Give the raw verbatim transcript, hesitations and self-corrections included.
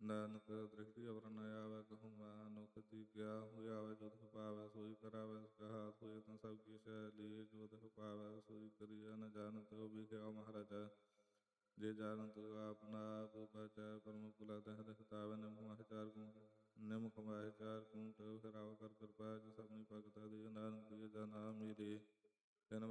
ਨਾਨਕ ਦ੍ਰਿਸ਼ਟੀ ਅਵਰ ਨ ਆਵੈ ਕਹੂੰ ਮਨੁਖ ਦੀਗਿਆ ਹੋਇ ਆਵੈ ਜੋ ਤਿਹੁ ਪਾਵੈ ਸੋਈ ਕਰਾਵੈ ਕਹਾ ਹੋਇ ਤਾਂ ਸਭ ਕੀ ਸੈ ਲਈ ਜੋ ਤਿਹੁ ਪਾਵੈ ਸੋਈ ਕਰੀਆ ਨ ਜਾਣਤ ਉਹ ਵੀ ਕਿਆ ਮਹਾਰਾਜਾ ਜੇ ਜਾਣਤ ਆਪਨਾ ਆਪ ਬਚੈ ਪਰਮ ਭੁਲਾ ਦਹਿ ਦਹਿ ਤਾਵੈ ਨਿਮ ਮਾਹਿ ਚਾਰ ਕੂਟ ਨਿਮ ਕਮਾਹਿ ਚਾਰ ਕੂਟ ਫਿਰਾਵ ਕਰ ਕਿਰਪਾ ਜਿ ਸਭਨੀ ਭਗਤਾ ਦੀ ਨਾਨਕ ਦੀ ਜਨਾ ਮੇਰੇ